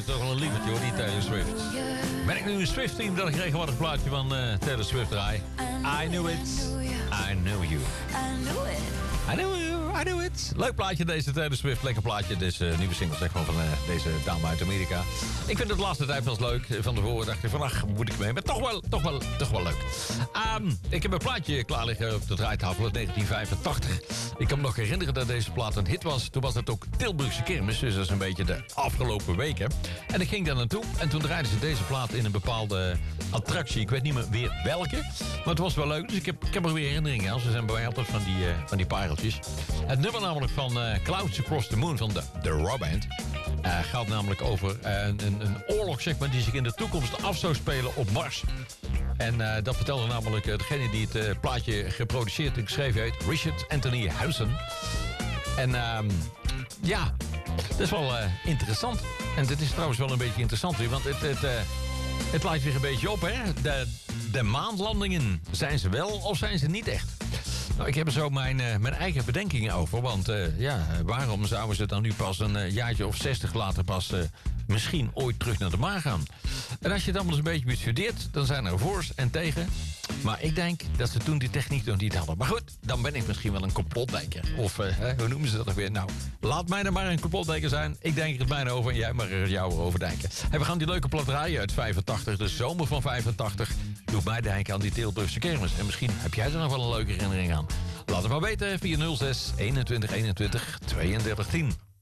toch wel een lievertje hoor, die Taylor Swift. Ben ik nu een Swift-team dat ik regelmatig plaatje van Taylor Swift draai? I knew it, I knew you. I knew you, I knew it. Leuk plaatje deze Taylor Swift, lekker plaatje. Dit is nieuwe single zeg maar, van deze dame uit Amerika. Ik vind het de laatste tijd wel eens leuk. Van tevoren dacht ik van, ach, moet ik mee. Maar toch wel leuk. Ik heb een plaatje klaar liggen op de draaitafel uit 1985. Ik kan me nog herinneren dat deze plaat een hit was. Toen was het ook Tilburgse kermis, dus dat is een beetje de afgelopen weken. En ik ging daar naartoe en toen draaiden ze deze plaat in een bepaalde attractie. Ik weet niet meer weer welke, maar het was wel leuk. Dus ik heb er weer herinneringen aan. Ze zijn bij mij altijd van die pareltjes. Het nummer namelijk van Clouds Across the Moon van de Raw Band gaat namelijk over een oorlog zeg maar, die zich in de toekomst af zou spelen op Mars. En dat vertelde namelijk degene die het plaatje geproduceerd en geschreven heeft, Richard Anthony Hewson. En ja, dat is wel interessant. En dit is trouwens wel een beetje interessant weer, want het lijkt weer een beetje op, hè? De maanlandingen, zijn ze wel of zijn ze niet echt? Nou, ik heb er zo mijn eigen bedenkingen over. Want waarom zouden ze dan nu pas een jaartje of 60 later pas misschien ooit terug naar de maan gaan? En als je het allemaal eens een beetje bestudeert, dan zijn er voor's en tegen. Maar ik denk dat ze toen die techniek nog niet hadden. Maar goed, dan ben ik misschien wel een complotdenker. Of hoe noemen ze dat nog weer? Nou, laat mij dan maar een complotdenker zijn. Ik denk er het mijne over en jij mag er het jou over denken. En we gaan die leuke plaat draaien uit 85, de zomer van 85. Doet mij denken aan die Tilburgse kermis. En misschien heb jij er nog wel een leuke herinnering aan. Laat het maar weten via 06 21 21 32 10.